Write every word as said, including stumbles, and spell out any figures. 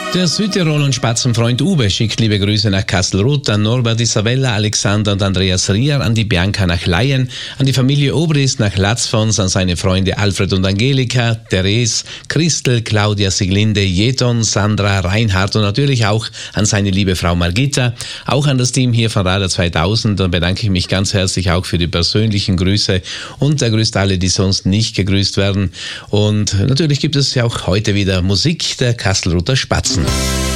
Der Südtirol- und Spatzenfreund Uwe schickt liebe Grüße nach Kastelruth, an Norbert, Isabella, Alexander und Andreas Rier, an die Bianca nach Laien, an die Familie Obrist nach Latzfons, an seine Freunde Alfred und Angelika, Therese, Christel, Claudia, Siglinde, Jeton, Sandra, Reinhard und natürlich auch an seine liebe Frau Margita, auch an das Team hier von Radar zweitausend. Dann bedanke ich mich ganz herzlich auch für die persönlichen Grüße und er grüßt alle, die sonst nicht gegrüßt werden. Und natürlich gibt es ja auch heute wieder Musik der Kastelruther Spatzen.